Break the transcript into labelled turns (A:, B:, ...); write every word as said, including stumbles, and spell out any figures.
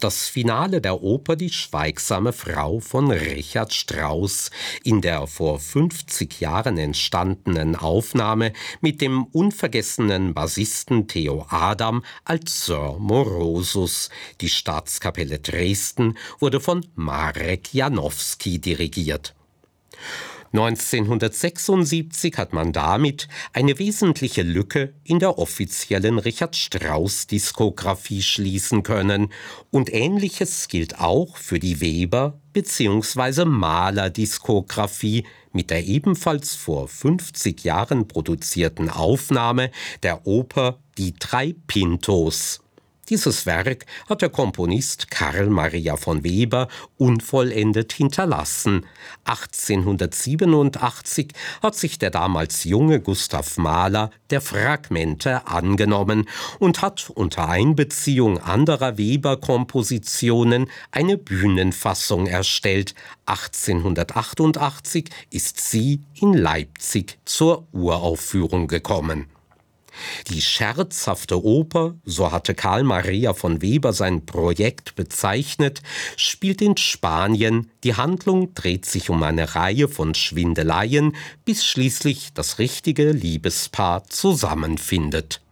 A: das Finale der Oper Die schweigsame Frau von Richard Strauss in der vor fünfzig Jahren entstandenen Aufnahme mit dem unvergessenen Bassisten Theo Adam als Sir Morosus. Die Staatskapelle Dresden wurde von Marek Janowski dirigiert. neunzehnhundertsechsundsiebzig hat man damit eine wesentliche Lücke in der offiziellen Richard-Strauss-Diskografie schließen können. Und Ähnliches gilt auch für die Weber- bzw. Mahler-Diskografie mit der ebenfalls vor fünfzig Jahren produzierten Aufnahme der Oper Die drei Pintos. Dieses Werk hat der Komponist Karl Maria von Weber unvollendet hinterlassen. achtzehnhundertsiebenundachtzig hat sich der damals junge Gustav Mahler der Fragmente angenommen und hat unter Einbeziehung anderer Weber-Kompositionen eine Bühnenfassung erstellt. achtzehnhundertachtundachtzig ist sie in Leipzig zur Uraufführung gekommen. Die scherzhafte Oper, so hatte Karl Maria von Weber sein Projekt bezeichnet, spielt in Spanien. Die Handlung dreht sich um eine Reihe von Schwindeleien, bis schließlich das richtige Liebespaar zusammenfindet.